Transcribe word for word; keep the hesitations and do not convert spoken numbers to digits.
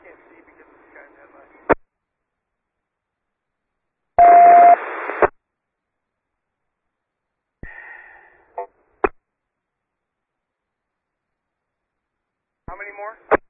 can't see because of the guy's headlights. How many more?